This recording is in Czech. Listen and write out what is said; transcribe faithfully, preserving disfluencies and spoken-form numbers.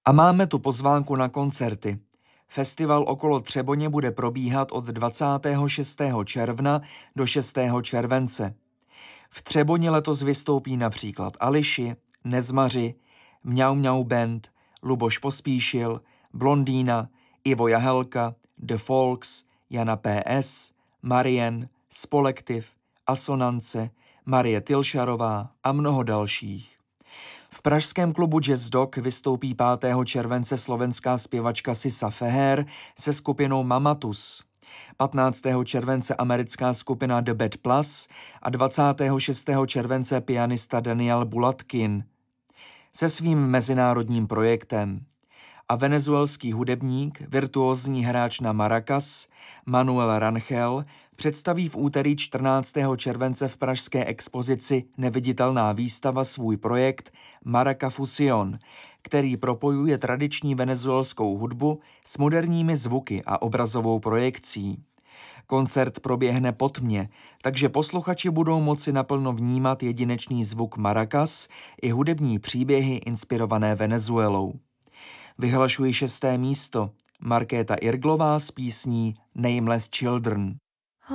A máme tu pozvánku na koncerty. Festival okolo Třeboně bude probíhat od dvacátého šestého června do šestého července. V Třeboni letos vystoupí například Ališi, Nezmaři, Mňau Mňau Band, Luboš Pospíšil, Blondýna, Ivo Jahelka, The Folks, Jana P S, Marien, Spolektiv, Asonance, Marie Tilšarová a mnoho dalších. V pražském klubu Jazz Dog vystoupí pátého července slovenská zpěvačka Sisa Feher se skupinou Mamatus. patnáctého července americká skupina The Bad Plus a dvacátého šestého července pianista Daniel Bulatkin se svým mezinárodním projektem. A venezuelský hudebník, virtuózní hráč na maracas Manuel Rangel představí v úterý čtrnáctého července v pražské expozici Neviditelná výstava svůj projekt Maraca Fusion, který propojuje tradiční venezuelskou hudbu s moderními zvuky a obrazovou projekcí. Koncert proběhne po tmě, takže posluchači budou moci naplno vnímat jedinečný zvuk maracas i hudební příběhy inspirované Venezuelou. Vyhlašuji šesté místo. Markéta Irglová s písní Nameless Children.